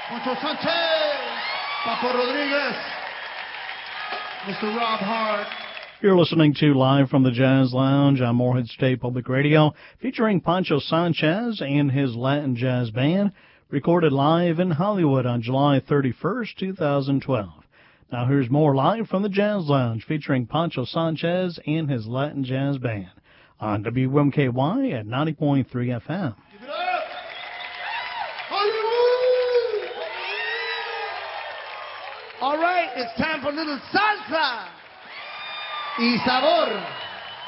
Poncho Sanchez, Papo Rodriguez, Mr. Rob Hart. You're listening to Live from the Jazz Lounge on Morehead State Public Radio, featuring Poncho Sanchez and his Latin Jazz Band, recorded live in Hollywood on July 31st, 2012. Now here's more Live from the Jazz Lounge, featuring Poncho Sanchez and his Latin Jazz Band on WMKY at 90.3 FM. Give it up! Hollywood! All right, it's time for a little salsa y sabor.